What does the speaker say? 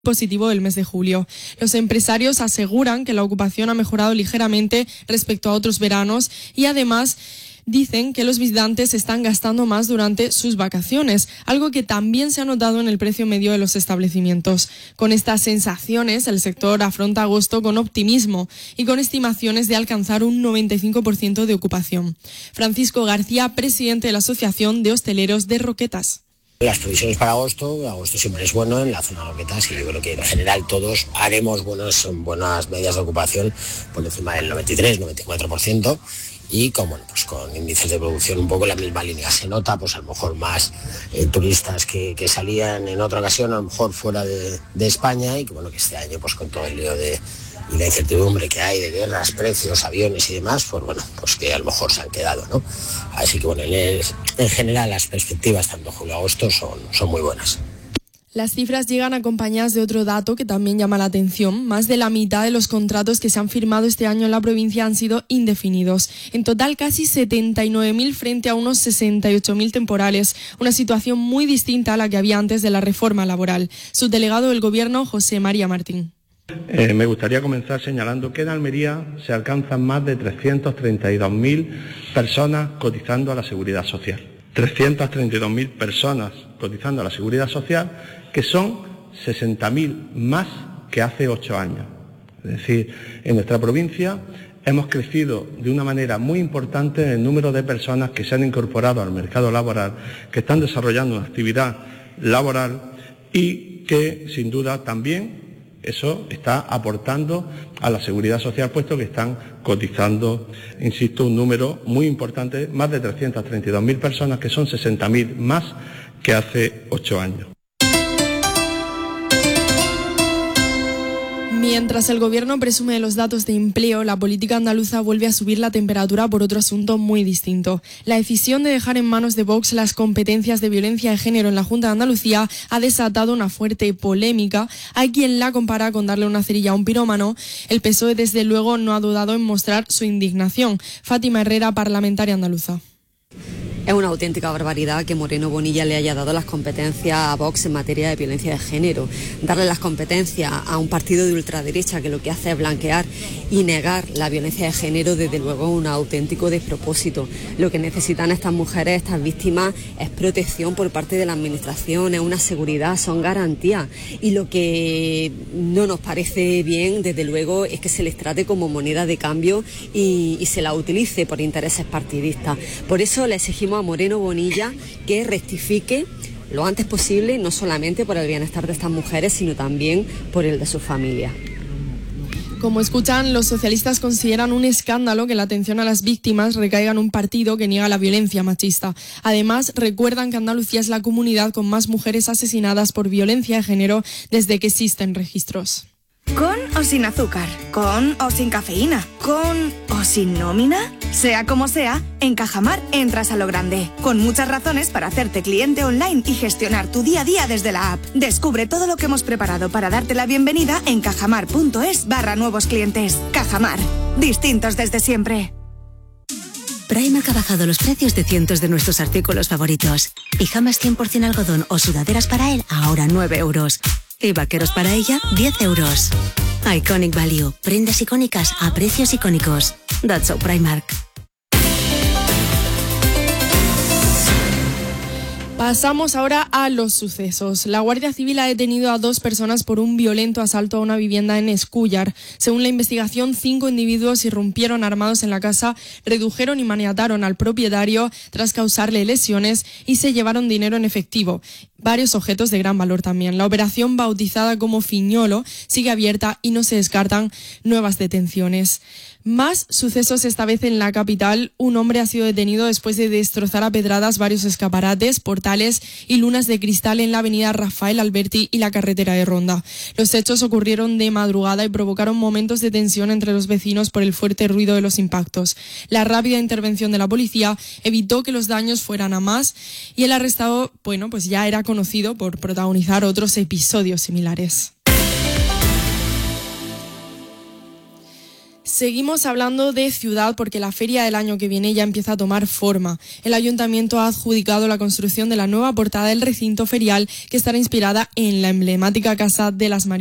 positivo del mes de julio. Los empresarios aseguran que la ocupación ha mejorado ligeramente respecto a otros veranos y además dicen que los visitantes están gastando más durante sus vacaciones, algo que también se ha notado en el precio medio de los establecimientos. Con estas sensaciones, el sector afronta agosto con optimismo y con estimaciones de alcanzar un 95% de ocupación. Francisco García, presidente de la Asociación de Hosteleros de Roquetas. Las previsiones para agosto siempre es bueno en la zona de Roquetas y yo creo que en general todos haremos buenas medidas de ocupación por encima del 93-94% y con índices de producción un poco en la misma línea. Se nota a lo mejor más turistas que salían en otra ocasión, a lo mejor fuera de España y que este año con todo el lío y la incertidumbre que hay de guerras, precios, aviones y demás, que a lo mejor se han quedado, ¿no? Así que en general las perspectivas tanto julio-agosto son muy buenas. Las cifras llegan acompañadas de otro dato que también llama la atención. Más de la mitad de los contratos que se han firmado este año en la provincia han sido indefinidos. En total, casi 79.000 frente a unos 68.000 temporales. Una situación muy distinta a la que había antes de la reforma laboral. Subdelegado del Gobierno, José María Martín. Me gustaría comenzar señalando que en Almería se alcanzan más de 332.000 personas cotizando a la Seguridad Social. 332.000 personas cotizando a la Seguridad Social, que son 60.000 más que hace 8 años. Es decir, en nuestra provincia hemos crecido de una manera muy importante en el número de personas que se han incorporado al mercado laboral, que están desarrollando una actividad laboral y que, sin duda, también eso está aportando a la Seguridad Social, puesto que están cotizando, insisto, un número muy importante, más de 332.000 personas, que son 60.000 más que hace 8 años. Mientras el Gobierno presume de los datos de empleo, la política andaluza vuelve a subir la temperatura por otro asunto muy distinto. La decisión de dejar en manos de Vox las competencias de violencia de género en la Junta de Andalucía ha desatado una fuerte polémica. Hay quien la compara con darle una cerilla a un pirómano. El PSOE, desde luego, no ha dudado en mostrar su indignación. Fátima Herrera, parlamentaria andaluza. Es una auténtica barbaridad que Moreno Bonilla le haya dado las competencias a Vox en materia de violencia de género. Darle las competencias a un partido de ultraderecha que lo que hace es blanquear y negar la violencia de género, desde luego un auténtico despropósito. Lo que necesitan estas mujeres, estas víctimas, es protección por parte de la administración, es una seguridad, son garantías. Y lo que no nos parece bien, desde luego, es que se les trate como moneda de cambio y se la utilice por intereses partidistas. Por eso le exigimos a Moreno Bonilla que rectifique lo antes posible, no solamente por el bienestar de estas mujeres, sino también por el de sus familias. Como escuchan, los socialistas consideran un escándalo que la atención a las víctimas recaiga en un partido que niega la violencia machista. Además, recuerdan que Andalucía es la comunidad con más mujeres asesinadas por violencia de género desde que existen registros. ¿Con o sin azúcar? ¿Con o sin cafeína? ¿Con o sin nómina? Sea como sea, en Cajamar entras a lo grande, con muchas razones para hacerte cliente online y gestionar tu día a día desde la app. Descubre todo lo que hemos preparado para darte la bienvenida en cajamar.es/nuevos clientes. Cajamar, distintos desde siempre. Primark ha bajado los precios de cientos de nuestros artículos favoritos. Pijamas 100% algodón o sudaderas para él, ahora 9 euros. Y vaqueros para ella, 10 euros. Iconic Value. Prendas icónicas a precios icónicos. That's so Primark. Pasamos ahora a los sucesos. La Guardia Civil ha detenido a 2 personas por un violento asalto a una vivienda en Escúllar. Según la investigación, 5 individuos irrumpieron armados en la casa, redujeron y maniataron al propietario tras causarle lesiones y se llevaron dinero en efectivo. Varios objetos de gran valor también. La operación, bautizada como Fiñolo, sigue abierta y no se descartan nuevas detenciones. Más sucesos, esta vez en la capital. Un hombre ha sido detenido después de destrozar a pedradas varios escaparates, portales y lunas de cristal en la avenida Rafael Alberti y la carretera de Ronda. Los hechos ocurrieron de madrugada y provocaron momentos de tensión entre los vecinos por el fuerte ruido de los impactos. La rápida intervención de la policía evitó que los daños fueran a más y el arrestado, ya era conocido por protagonizar otros episodios similares. Seguimos hablando de ciudad porque la feria del año que viene ya empieza a tomar forma. El ayuntamiento ha adjudicado la construcción de la nueva portada del recinto ferial, que estará inspirada en la emblemática Casa de las Marías